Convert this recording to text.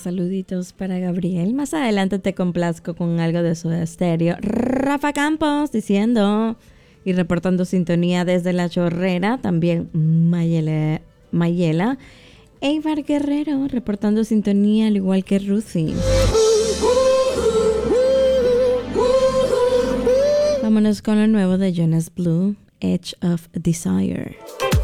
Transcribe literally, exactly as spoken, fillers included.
saluditos para Gabriel. Más adelante te complazco con algo de Soda Stereo. Rafa Campos diciendo y reportando sintonía desde La Chorrera. También Mayela, Mayela. Eibar Guerrero reportando sintonía al igual que Ruthie. Vámonos con lo nuevo de Jonas Blue, Edge of Desire.